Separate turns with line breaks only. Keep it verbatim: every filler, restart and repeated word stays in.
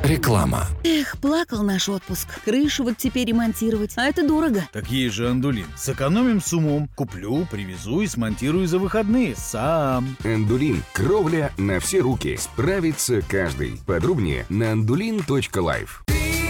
Реклама.
Эх, плакал наш отпуск. Крышу вот теперь ремонтировать, а это дорого.
Так есть же Андулин. Сэкономим с умом. Куплю, привезу и смонтирую за выходные сам.
Андулин. Кровля на все руки. Справится каждый. Подробнее на андулин точка лайф.